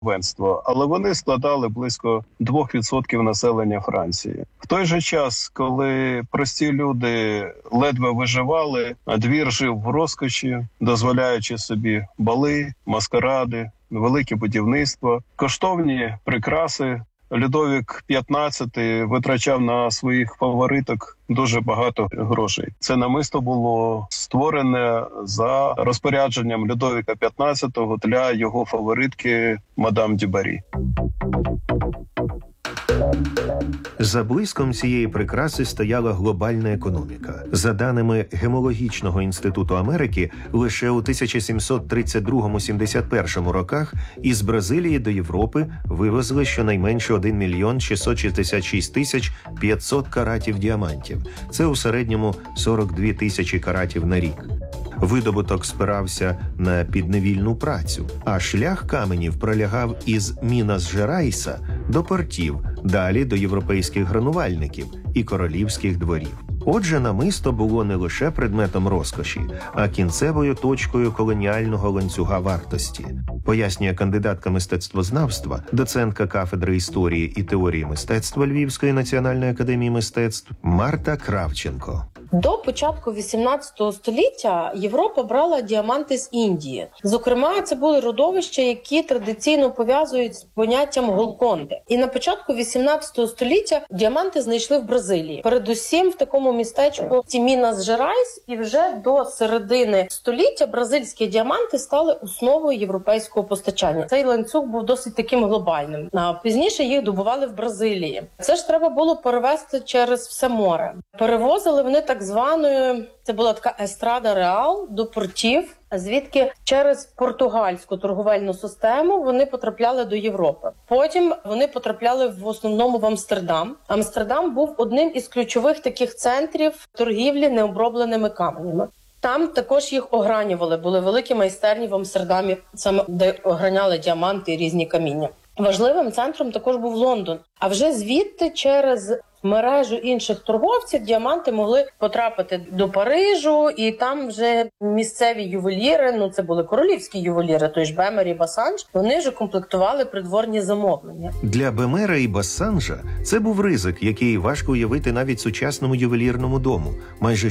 духовенство, але вони складали близько 2% населення Франції. В той же час, коли прості люди ледве виживали, а двір жив в розкоші, дозволяючи собі бали, маскаради, велике будівництво, коштовні прикраси, Людовік XV витрачав на своїх фавориток дуже багато грошей. Це намисто було створене за розпорядженням Людовіка XV для його фаворитки мадам дю Баррі. За блиском цієї прикраси стояла глобальна економіка. За даними Гемологічного інституту Америки, лише у 1732-71 роках із Бразилії до Європи вивезли щонайменше 1 мільйон 666 тисяч 500 каратів діамантів. Це у середньому 42 тисячі каратів на рік. Видобуток спирався на підневільну працю, а шлях каменів пролягав із Мінас-Жерайса до портів, далі до європейських гранувальників і королівських дворів. Отже, намисто було не лише предметом розкоші, а кінцевою точкою колоніального ланцюга вартості, пояснює кандидатка мистецтвознавства, доцентка кафедри історії і теорії мистецтва Львівської національної академії мистецтв Марта Кравченко. До початку 18 століття Європа брала діаманти з Індії. Зокрема, це були родовища, які традиційно пов'язують з поняттям Голконди. І на початку 18 століття діаманти знайшли в Бразилії. Передусім в такому містечку Мінас-Жерайс, і вже до середини століття бразильські діаманти стали основою європейського постачання. Цей ланцюг був досить таким глобальним. А пізніше їх добували в Бразилії. Це ж треба було перевезти через все море. Перевозили вони так званою, це була така естрада реал, до портів, звідки через португальську торговельну систему вони потрапляли до Європи. Потім вони потрапляли в основному в Амстердам. Амстердам був одним із ключових таких центрів торгівлі необробленими каменями. Там також їх огранювали, були великі майстерні в Амстердамі, саме де ограняли діаманти і різні каміння. Важливим центром також був Лондон. А вже звідти через мережу інших торговців діаманти могли потрапити до Парижу, і там вже місцеві ювеліри, це були королівські ювеліри, той ж Бемер і Басанж, вони вже комплектували придворні замовлення. Для Бемера і Басанжа це був ризик, який важко уявити навіть сучасному ювелірному дому. Майже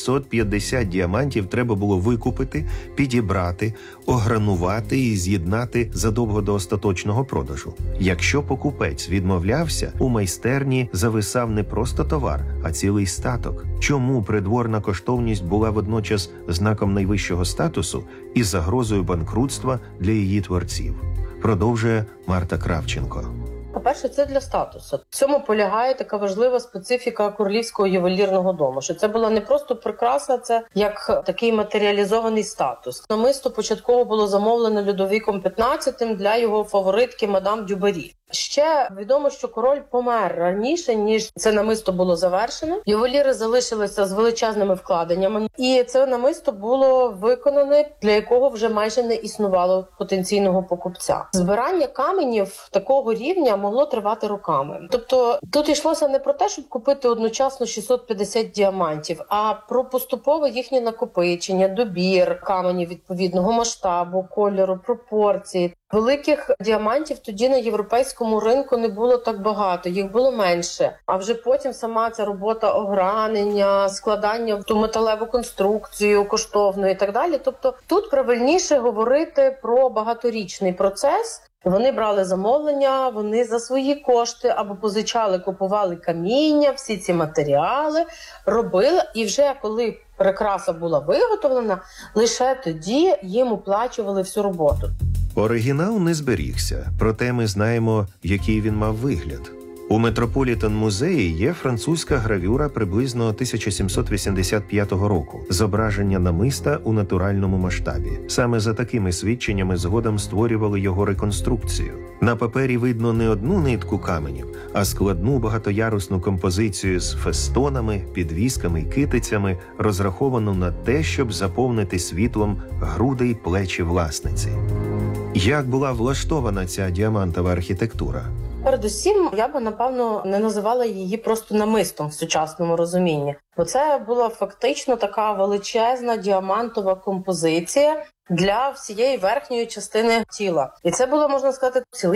650 діамантів треба було викупити, підібрати, огранувати і з'єднати задовго до остаточного продажу. Якщо покупець відмовлявся, у майстерні зависав не просто товар, а цілий статок. Чому придворна коштовність була водночас знаком найвищого статусу і загрозою банкрутства для її творців? Продовжує Марта Кравченко. По-перше, це для статусу. В цьому полягає така важлива специфіка королівського ювелірного дому, що це була не просто прикраса, це як такий матеріалізований статус. Намисто початково було замовлено Людовіком XV для його фаворитки мадам дю Баррі. Ще відомо, що король помер раніше, ніж це намисто було завершено. Ювеліри залишилися з величезними вкладеннями, і це намисто було виконане, для якого вже майже не існувало потенційного покупця. Збирання каменів такого рівня могло тривати роками. Тобто тут йшлося не про те, щоб купити одночасно 650 діамантів, а про поступове їхнє накопичення, добір каменів відповідного масштабу, кольору, пропорції. Великих діамантів тоді на європейському ринку не було так багато, їх було менше. А вже потім сама ця робота огранення, складання в ту металеву конструкцію коштовну і так далі. Тобто тут правильніше говорити про багаторічний процес. Вони брали замовлення, вони за свої кошти або позичали, купували каміння, всі ці матеріали, робили. І вже коли прикраса була виготовлена, лише тоді їм оплачували всю роботу. Оригінал не зберігся, проте ми знаємо, який він мав вигляд. У Метрополітен-музеї є французька гравюра приблизно 1785 року, зображення намиста у натуральному масштабі. Саме за такими свідченнями згодом створювали його реконструкцію. На папері видно не одну нитку каменів, а складну багатоярусну композицію з фестонами, підвісками й китицями, розраховану на те, щоб заповнити світлом груди й плечі власниці. Як була влаштована ця діамантова архітектура? Передусім, я би, напевно, не називала її просто намистом в сучасному розумінні. Бо це була фактично така величезна діамантова композиція для всієї верхньої частини тіла. І це було, можна сказати, цілий